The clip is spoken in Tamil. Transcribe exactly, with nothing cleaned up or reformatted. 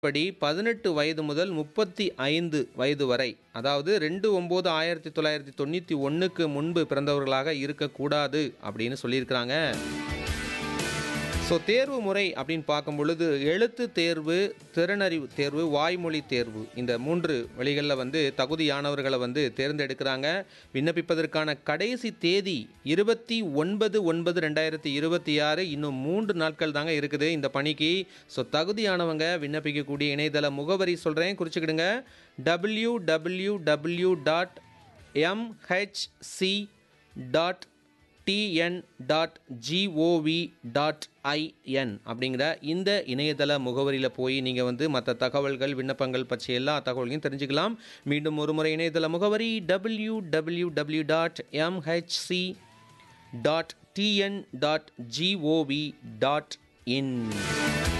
படி பதினெட்டு வயது முதல் முப்பத்தி ஐந்து வயது வரை, அதாவது ரெண்டு ஒன்பது ஆயிரத்தி தொள்ளாயிரத்தி தொண்ணூற்றி ஒன்றுக்கு முன்பு பிறந்தவர்களாக இருக்கக்கூடாது அப்படின்னு சொல்லியிருக்கிறாங்க. ஸோ தேர்வு முறை அப்படின்னு பார்க்கும் பொழுது எழுத்து தேர்வு, திறனறிவு தேர்வு, வாய்மொழி தேர்வு, இந்த மூன்று வழிகளில் வந்து தகுதியானவர்களை வந்து தேர்ந்தெடுக்கிறாங்க. விண்ணப்பிப்பதற்கான கடைசி தேதி இருபத்தி ஒன்பது ஒன்பது ரெண்டாயிரத்தி இருபத்தி ஆறு. இன்னும் மூன்று நாட்கள் தாங்க இருக்குது இந்த பணிக்கு. ஸோ தகுதியானவங்க விண்ணப்பிக்கக்கூடிய இணையதள முகவரி சொல்கிறேன், குறிச்சுக்கிடுங்க. W W W dot MHC dot TN dot gov dot IN அப்படிங்கிற இந்த இணையதள முகவரியில் போய் நீங்கள் வந்து மற்ற தகவல்கள், விண்ணப்பங்கள் பற்றிய எல்லா தகவல்களையும் தெரிஞ்சுக்கலாம். மீண்டும் ஒரு முறை இணையதள முகவரி W W W dot MHC dot TN dot gov dot in.